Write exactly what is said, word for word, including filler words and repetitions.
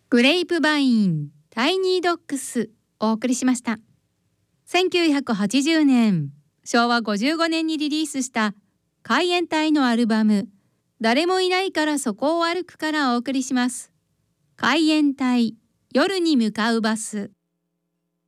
グレープバインタイニードッグスお送りしました。せんきゅうひゃくはちじゅうねん、しょうわごじゅうごねんにリリースした海援隊のアルバム誰もいないからそこを歩くからお送りします。海援隊夜に向かうバス。